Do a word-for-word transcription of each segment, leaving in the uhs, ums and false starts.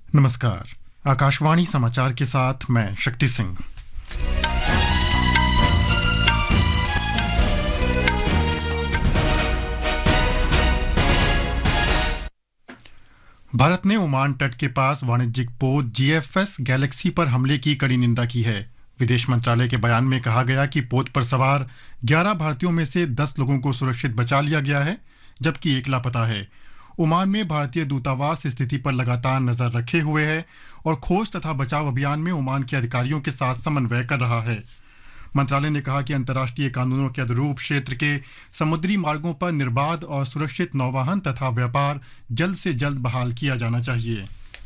नमस्कार। आकाशवाणी समाचार के साथ मैं शक्ति सिंह। भारत ने ओमान तट के पास वाणिज्यिक पोत जीएफएस गैलेक्सी पर हमले की कड़ी निंदा की है। विदेश मंत्रालय के बयान में कहा गया कि पोत पर सवार ग्यारह भारतीयों में से दस लोगों को सुरक्षित बचा लिया गया है, जबकि एक लापता है। ओमान में भारतीय दूतावास स्थिति पर लगातार नजर रखे हुए है और खोज तथा बचाव अभियान में ओमान के अधिकारियों के साथ समन्वय कर रहा है। मंत्रालय ने कहा कि अंतर्राष्ट्रीय कानूनों के अनुरूप क्षेत्र के समुद्री मार्गों पर निर्बाध और सुरक्षित नौवहन तथा व्यापार जल्द से जल्द बहाल किया जाना चाहिए।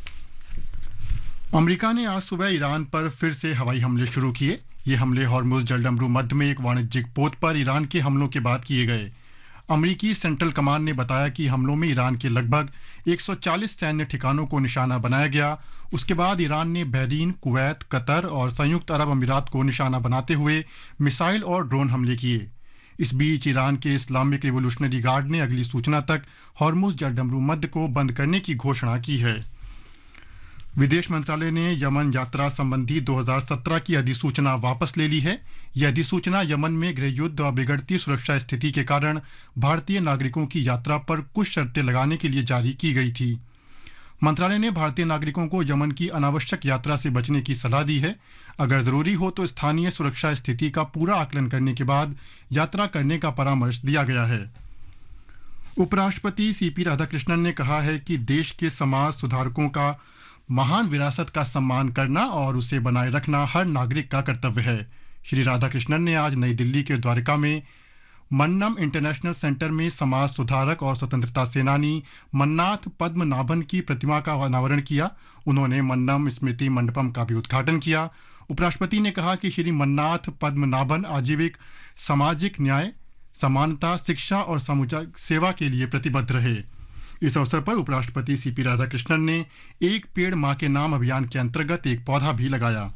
अमेरिका ने आज सुबह ईरान पर फिर से हवाई हमले शुरू किए। ये हमले हॉर्मुज जलडमरू मध्य में एक वाणिज्यिक पोत पर ईरान के हमलों के बाद किए गए। अमेरिकी सेंट्रल कमांड ने बताया कि हमलों में ईरान के लगभग एक सौ चालीस सैन्य ठिकानों को निशाना बनाया गया। उसके बाद ईरान ने बहरीन, कुवैत, कतर और संयुक्त अरब अमीरात को निशाना बनाते हुए मिसाइल और ड्रोन हमले किए। इस बीच ईरान के इस्लामिक रिवोल्यूशनरी गार्ड ने अगली सूचना तक हॉर्मुज जलडमरू मध्य को बंद करने की घोषणा की है। विदेश मंत्रालय ने यमन यात्रा संबंधी दो हज़ार सत्रह की अधिसूचना वापस ले ली है। यह अधिसूचना यमन में गृह युद्ध और बिगड़ती सुरक्षा स्थिति के कारण भारतीय नागरिकों की यात्रा पर कुछ शर्तें लगाने के लिए जारी की गई थी। मंत्रालय ने भारतीय नागरिकों को यमन की अनावश्यक यात्रा से बचने की सलाह दी है। अगर जरूरी हो तो स्थानीय सुरक्षा स्थिति का पूरा आकलन करने के बाद यात्रा करने का परामर्श दिया गया है। उपराष्ट्रपति सीपी राधाकृष्णन ने कहा है कि देश के समाज सुधारकों का महान विरासत का सम्मान करना और उसे बनाए रखना हर नागरिक का कर्तव्य है। श्री राधाकृष्णन ने आज नई दिल्ली के द्वारका में मन्नम इंटरनेशनल सेंटर में समाज सुधारक और स्वतंत्रता सेनानी मन्नाथ पद्मनाभन की प्रतिमा का अनावरण किया। उन्होंने मन्नम स्मृति मंडपम का भी उद्घाटन किया। उपराष्ट्रपति ने कहा कि श्री मन्नाथ पद्मनाभन आजीविक सामाजिक न्याय, समानता, शिक्षा और सामुदायिक सेवा के लिए प्रतिबद्ध रहे। इस अवसर पर उपराष्ट्रपति सीपी राधाकृष्णन ने एक पेड़ मां के नाम अभियान के अंतर्गत एक पौधा भी लगाया।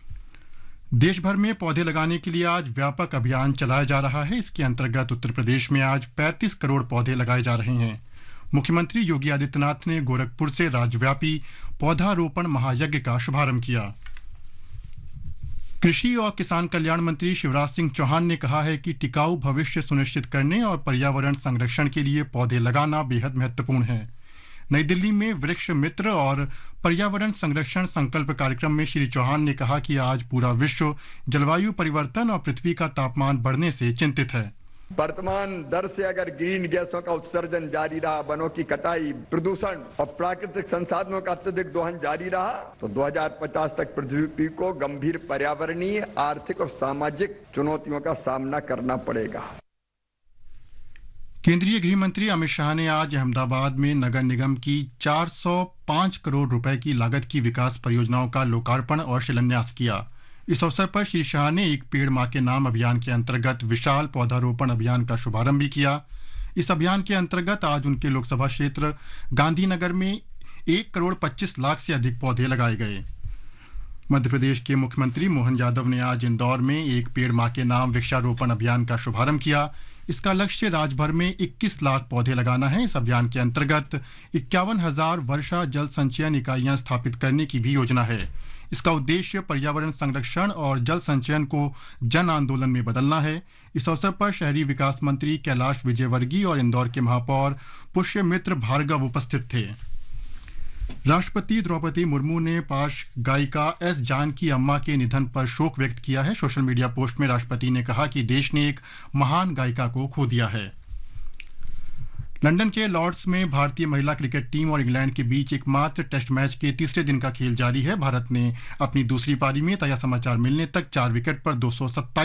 देश भर में पौधे लगाने के लिए आज व्यापक अभियान चलाया जा रहा है। इसके अंतर्गत उत्तर प्रदेश में आज पैंतीस करोड़ पौधे लगाए जा रहे हैं। मुख्यमंत्री योगी आदित्यनाथ ने गोरखपुर से राज्यव्यापी पौधारोपण महायज्ञ का शुभारंभ किया। कृषि और किसान कल्याण मंत्री शिवराज सिंह चौहान ने कहा है कि टिकाऊ भविष्य सुनिश्चित करने और पर्यावरण संरक्षण के लिए पौधे लगाना बेहद महत्वपूर्ण है। नई दिल्ली में वृक्ष मित्र और पर्यावरण संरक्षण संकल्प कार्यक्रम में श्री चौहान ने कहा कि आज पूरा विश्व जलवायु परिवर्तन और पृथ्वी का तापमान बढ़ने से चिंतित है। वर्तमान दर से अगर ग्रीन गैसों का उत्सर्जन जारी रहा, वनों की कटाई, प्रदूषण और प्राकृतिक संसाधनों का अत्यधिक दोहन जारी रहा तो दो हज़ार पचास तक पृथ्वी को गंभीर पर्यावरणीय, आर्थिक और सामाजिक चुनौतियों का सामना करना पड़ेगा। केंद्रीय गृह मंत्री अमित शाह ने आज अहमदाबाद में नगर निगम की चार सौ पाँच करोड़ रुपए की लागत की विकास परियोजनाओं का लोकार्पण और शिलान्यास किया। इस अवसर पर श्री शाह ने एक पेड़ मां के नाम अभियान के अंतर्गत विशाल पौधारोपण अभियान का शुभारंभ भी किया। इस अभियान के अंतर्गत आज उनके लोकसभा क्षेत्र गांधीनगर में एक करोड़ पच्चीस लाख से अधिक पौधे लगाए गए। मध्य प्रदेश के मुख्यमंत्री मोहन यादव ने आज इंदौर में एक पेड़ मां के नाम वृक्षारोपण अभियान का शुभारंभ किया। इसका लक्ष्य राज्य भर में इक्कीस लाख पौधे लगाना है। इस अभियान के अंतर्गत इक्यावन हजार वर्षा जल संचयन इकाइयां स्थापित करने की भी योजना है। इसका उद्देश्य पर्यावरण संरक्षण और जल संचयन को जन आंदोलन में बदलना है। इस अवसर पर शहरी विकास मंत्री कैलाश विजयवर्गीय और इंदौर के महापौर पुष्यमित्र भार्गव उपस्थित थे। राष्ट्रपति द्रौपदी मुर्मू ने पार्श्व गायिका एस जानकी अम्मा के निधन पर शोक व्यक्त किया है। सोशल मीडिया पोस्ट में राष्ट्रपति ने कहा कि देश ने एक महान गायिका को खो दिया है। लंदन के लॉर्ड्स में भारतीय महिला क्रिकेट टीम और इंग्लैंड के बीच एकमात्र टेस्ट मैच के तीसरे दिन का खेल जारी है। भारत ने अपनी दूसरी पारी में ताजा समाचार मिलने तक चार विकेट पर दो सौ सत्ताईस